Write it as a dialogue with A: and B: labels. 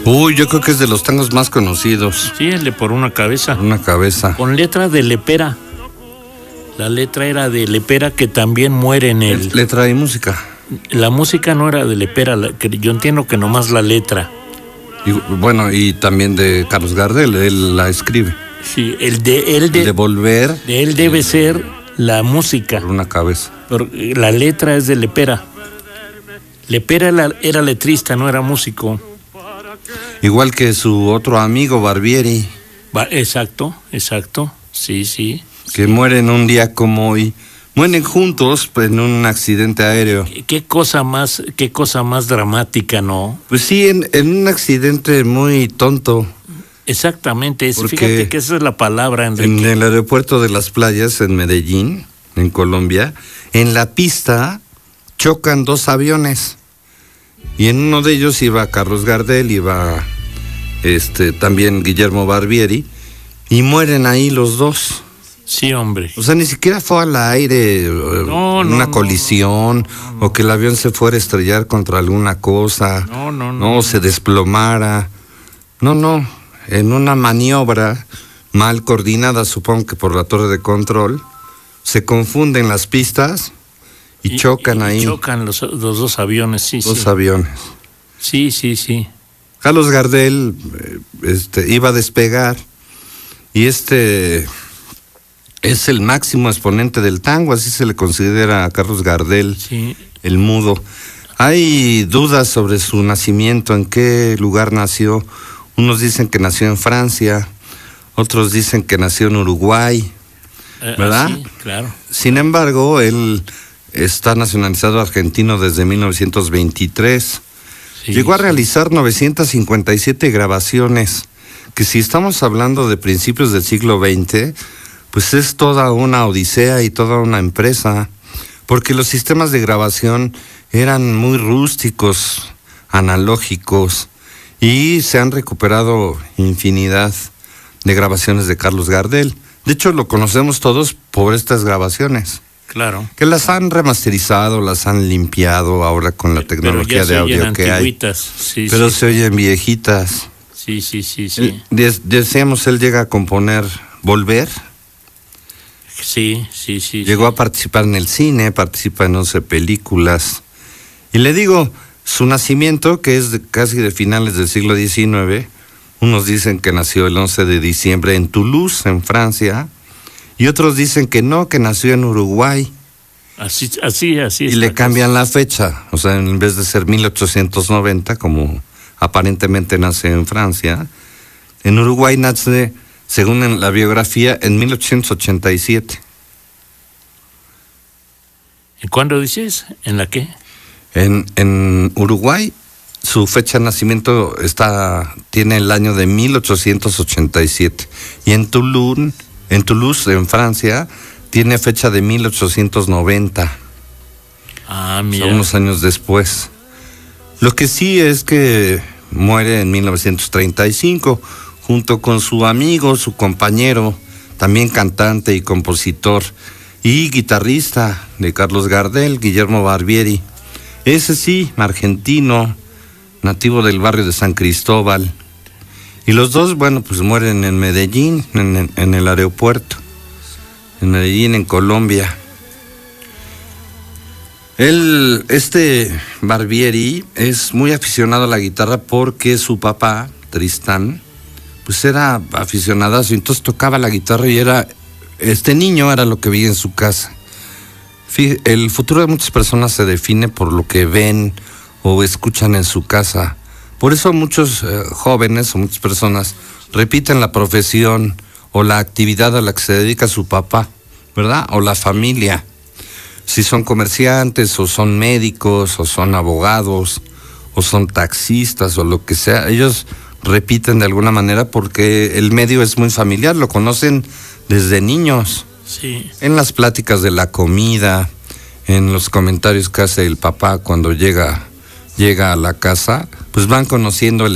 A: Uy, yo creo que es de los tangos más conocidos.
B: Sí, el de Por una cabeza.
A: Una cabeza.
B: Con letra de Lepera. La letra era de Lepera, que también muere en el...
A: Letra y música.
B: La música no era de Lepera, yo entiendo que nomás la letra.
A: Y, bueno, y también de Carlos Gardel, él la escribe.
B: Sí, el de
A: Volver.
B: De él debe ser la música.
A: Por una cabeza.
B: Pero la letra es de Lepera. Lepera era letrista, no era músico.
A: Igual que su otro amigo Barbieri.
B: Exacto. Sí.
A: Que mueren un día como hoy. Mueren juntos pues, en un accidente aéreo.
B: Qué cosa más dramática, ¿no?
A: Pues sí, en un accidente muy tonto.
B: Exactamente, fíjate que esa es la palabra, Enrique.
A: En el aeropuerto de Las Playas, en Medellín, en Colombia, en la pista chocan dos aviones. Y en uno de ellos iba Carlos Gardel, iba también Guillermo Barbieri, y mueren ahí los dos.
B: Sí, hombre.
A: O sea, ni siquiera fue al aire una colisión o que el avión se fuera a estrellar contra alguna cosa. No, se desplomara. No. En una maniobra mal coordinada, supongo que por la torre de control, se confunden las pistas y chocan ahí.
B: Chocan los dos aviones, sí.
A: Dos aviones.
B: Sí.
A: Carlos Gardel iba a despegar y es el máximo exponente del tango, así se le considera a Carlos Gardel,
B: sí.
A: El mudo. Hay dudas sobre su nacimiento, en qué lugar nació. Unos dicen que nació en Francia, otros dicen que nació en Uruguay, ¿verdad?
B: Sí, claro.
A: Sin embargo, él está nacionalizado argentino desde 1923. Sí, llegó a realizar 957 grabaciones, que si estamos hablando de principios del siglo XX, pues es toda una odisea y toda una empresa, porque los sistemas de grabación eran muy rústicos, analógicos, y se han recuperado infinidad de grabaciones de Carlos Gardel. De hecho, lo conocemos todos por estas grabaciones.
B: Claro.
A: Que las han remasterizado, las han limpiado ahora con la tecnología de audio que hay. Pero se oyen viejitas.
B: Sí.
A: Decíamos, él llega a componer Volver.
B: Sí.
A: Llegó a participar en el cine, participa en 11 películas. Y le digo, su nacimiento, que es casi de finales del siglo XIX, unos dicen que nació el 11 de diciembre en Toulouse, en Francia, y otros dicen que no, que nació en Uruguay.
B: Así.
A: Y le cambian la fecha, o sea, en vez de ser 1890, como aparentemente nace en Francia, en Uruguay nace, según en la biografía, en 1887.
B: ¿Y cuándo dices? ¿En la qué?
A: En Uruguay, su fecha de nacimiento tiene el año de 1887. Y en Toulouse, en Francia, tiene fecha de 1890.
B: Mira.
A: Son unos años después. Lo que sí es que muere en 1935, junto con su amigo, su compañero, también cantante y compositor, y guitarrista de Carlos Gardel, Guillermo Barbieri. Ese sí, argentino, nativo del barrio de San Cristóbal. Y los dos, bueno, pues mueren en Medellín, en el aeropuerto. En Medellín, en Colombia. Barbieri es muy aficionado a la guitarra porque su papá, Tristán, pues era aficionadazo, entonces tocaba la guitarra y niño era lo que veía en su casa. El futuro de muchas personas se define por lo que ven o escuchan en su casa. Por eso muchos jóvenes o muchas personas repiten la profesión o la actividad a la que se dedica su papá, ¿verdad? O la familia. Si son comerciantes o son médicos o son abogados o son taxistas o lo que sea, ellos repiten de alguna manera porque el medio es muy familiar, lo conocen desde niños.
B: Sí.
A: En las pláticas de la comida, en los comentarios que hace el papá cuando llega a la casa, pues van conociendo el